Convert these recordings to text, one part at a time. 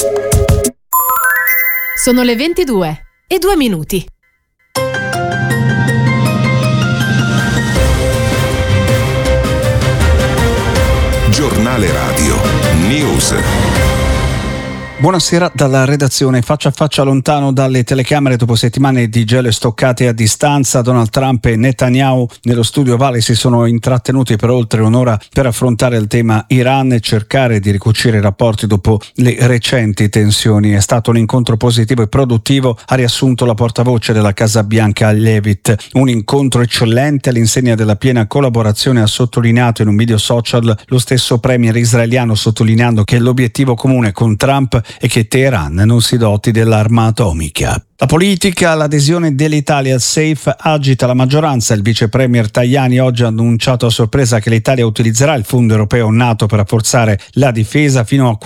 Sono le 22:02. Giornale Radio News. Buonasera dalla redazione. Faccia a faccia lontano dalle telecamere dopo settimane di gelo e stoccate a distanza, Donald Trump e Netanyahu nello studio Ovale si sono intrattenuti per oltre un'ora per affrontare il tema Iran e cercare di ricucire i rapporti dopo le recenti tensioni. È stato un incontro positivo e produttivo, ha riassunto la portavoce della Casa Bianca Leavitt. Un incontro eccellente all'insegna della piena collaborazione, ha sottolineato in un video social lo stesso premier israeliano, sottolineando che l'obiettivo comune con Trump e che Teheran non si doti dell'arma atomica. La politica, l'adesione dell'Italia al SAFE agita la maggioranza. Il vice premier Tajani oggi ha annunciato a sorpresa che l'Italia utilizzerà il fondo europeo NATO per rafforzare la difesa fino a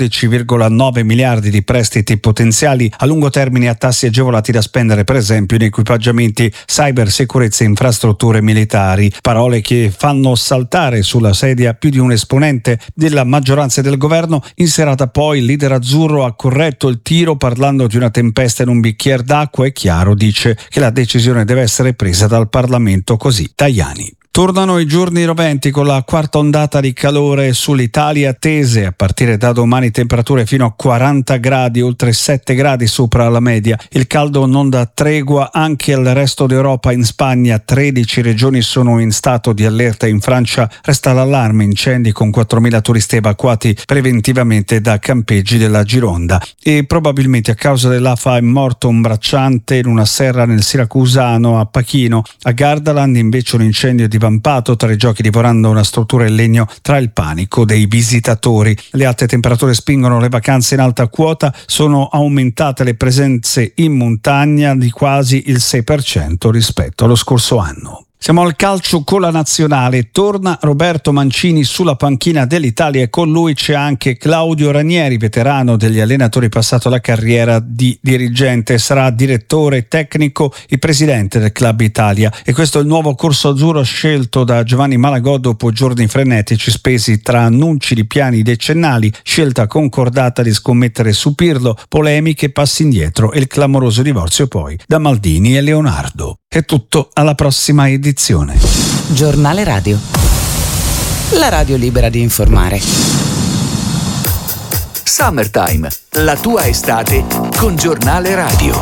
14,9 miliardi di prestiti potenziali a lungo termine a tassi agevolati da spendere per esempio in equipaggiamenti, cybersicurezza e infrastrutture militari. Parole che fanno saltare sulla sedia più di un esponente della maggioranza e del governo. In serata poi il leader azzurro ha corretto il tiro parlando di una tempesta in un bicchiere d'acqua. È chiaro, dice, che la decisione deve essere presa dal Parlamento, così Tajani. Tornano i giorni roventi con la quarta ondata di calore sull'Italia attese. A partire da domani temperature fino a 40 gradi, oltre 7 gradi sopra la media. Il caldo non dà tregua anche al resto d'Europa. In Spagna 13 regioni sono in stato di allerta. In Francia resta l'allarme incendi con 4.000 turisti evacuati preventivamente da campeggi della Gironda. E probabilmente a causa dell'afa è morto un bracciante in una serra nel siracusano a Pachino. A Gardaland invece un incendio divampato tra i giochi, divorando una struttura in legno tra il panico dei visitatori. Le alte temperature spingono le vacanze in alta quota, sono aumentate le presenze in montagna di quasi il 6% rispetto allo scorso anno. Siamo al calcio con la nazionale. Torna Roberto Mancini sulla panchina dell'Italia e con lui c'è anche Claudio Ranieri, veterano degli allenatori, passato la carriera di dirigente. Sarà direttore tecnico e presidente del Club Italia. E questo è il nuovo corso azzurro scelto da Giovanni Malagò dopo giorni frenetici spesi tra annunci di piani decennali, scelta concordata di scommettere su Pirlo, polemiche, passi indietro e il clamoroso divorzio poi da Maldini e Leonardo. È tutto, alla prossima edizione. Giornale Radio. La radio libera di informare. Summertime, la tua estate con Giornale Radio.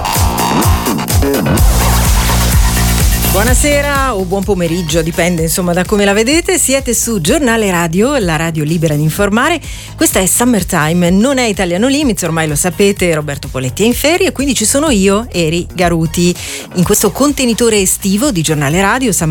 Buonasera o buon pomeriggio, dipende insomma da come la vedete. Siete su Giornale Radio, la radio libera di informare. Questa è Summertime, non è Italiano Limits, ormai lo sapete, Roberto Poletti è in ferie e quindi ci sono io, Eri Garuti, in questo contenitore estivo di Giornale Radio.